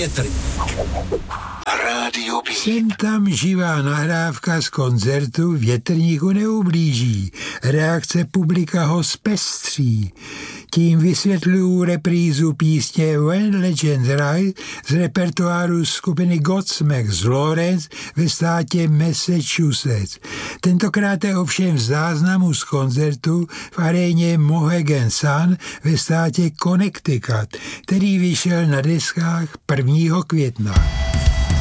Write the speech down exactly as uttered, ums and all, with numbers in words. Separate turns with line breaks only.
Větr.
Rádio B.
Sem tam živá nahrávka z koncertu Větrníku neublíží. Reakce publika ho zpestří. Tím vysvětluju reprízu písně When Legend Rise z repertoáru skupiny Godsmack z Lawrence ve státě Massachusetts. Tentokrát je ovšem v záznamu z koncertu v aréně Mohegan Sun ve státě Connecticut, který vyšel na deskách prvního května.